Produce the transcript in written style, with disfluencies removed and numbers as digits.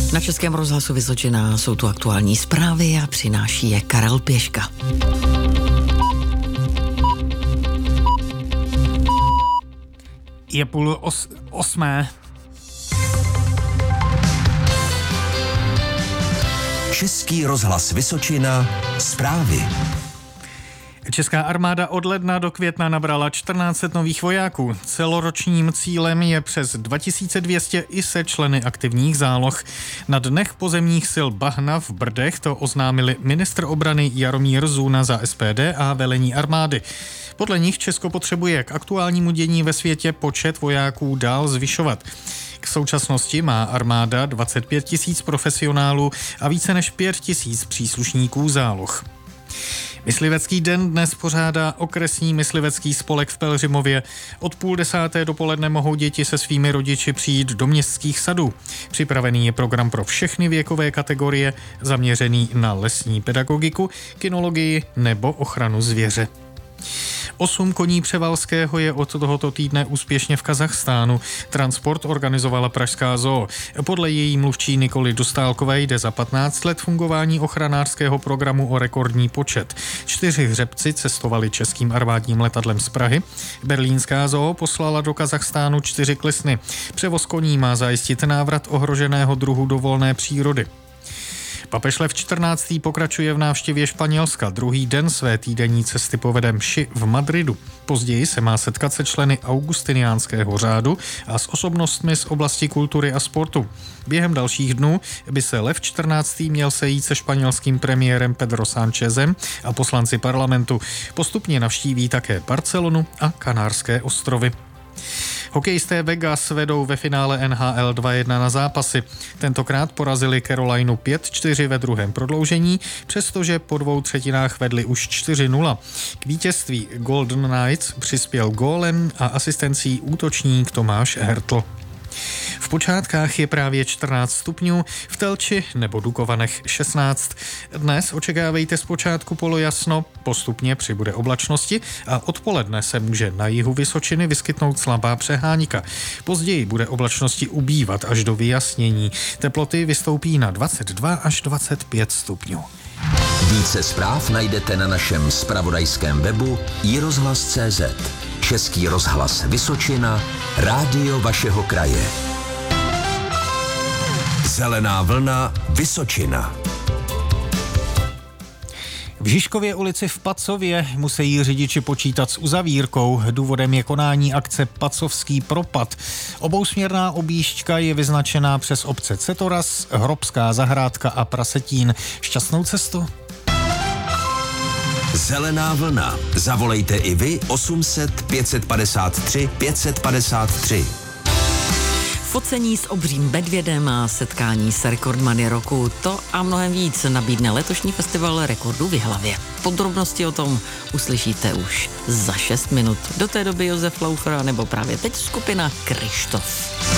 Na Českém rozhlasu Vysočina jsou tu aktuální zprávy a přináší je Karel Pěška. Je 7:30. Český rozhlas Vysočina, zprávy. Česká armáda od ledna do května nabrala 1400 nových vojáků. Celoročním cílem je přes 2200 i se členy aktivních záloh. Na dnech pozemních sil Bahna v Brdech to oznámili ministr obrany Jaromír Zůna za SPD a velení armády. Podle nich Česko potřebuje k aktuálnímu dění ve světě počet vojáků dál zvyšovat. K současnosti má armáda 25 000 profesionálů a více než 5 000 příslušníků záloh. Myslivecký den dnes pořádá okresní myslivecký spolek v Pelhřimově. Od 9:30 dopoledne mohou děti se svými rodiči přijít do městských sadů. Připravený je program pro všechny věkové kategorie, zaměřený na lesní pedagogiku, kynologii nebo ochranu zvěře. 8 koní Převalského je od tohoto týdne úspěšně v Kazachstánu. Transport organizovala Pražská zoo. Podle její mluvčí Nikoly Dostálkové jde za 15 let fungování ochranářského programu o rekordní počet. 4 hřebci cestovali českým armádním letadlem z Prahy. Berlínská zoo poslala do Kazachstánu 4 klisny. Převoz koní má zajistit návrat ohroženého druhu do volné přírody. Papež Lev XIV. Pokračuje v návštěvě Španělska. Druhý den své týdenní cesty povede mši v Madridu. Později se má setkat se členy augustiniánského řádu a s osobnostmi z oblasti kultury a sportu. Během dalších dnů by se Lev XIV. Měl sejít se španělským premiérem Pedro Sánchezem a poslanci parlamentu. Postupně navštíví také Barcelonu a Kanárské ostrovy. Hokejisté Vegas vedou ve finále NHL 2-1 na zápasy. Tentokrát porazili Carolinu 5-4 ve druhém prodloužení, přestože po 2/3 vedli už 4-0. K vítězství Golden Knights přispěl gólem a asistencí útočník Tomáš Hertl. V Počátkách je právě 14 stupňů, v Telči nebo Dukovanech 16. Dnes očekávejte zpočátku polojasno, postupně přibude oblačnosti a odpoledne se může na jihu Vysočiny vyskytnout slabá přehánka. Později bude oblačnosti ubývat až do vyjasnění. Teploty vystoupí na 22 až 25 stupňů. Více zpráv najdete na našem zpravodajském webu iRozhlas.cz. Český rozhlas Vysočina, rádio vašeho kraje. Zelená vlna Vysočina. V Žižkově ulici v Pacově musí řidiči počítat s uzavírkou. Důvodem je konání akce Pacovský propad. Obousměrná objížďka je vyznačená přes obce Cetoras, Hrobská zahrádka a Prasetín. Šťastnou cestu. Zelená vlna. Zavolejte i vy 800 553 553. Focení s obřím medvědem a setkání s rekordmany roku. To a mnohem víc nabídne letošní festival rekordů v Jihlavě. Podrobnosti o tom uslyšíte už za 6 minut. Do té doby Josef Laufer nebo právě teď skupina Kryštof.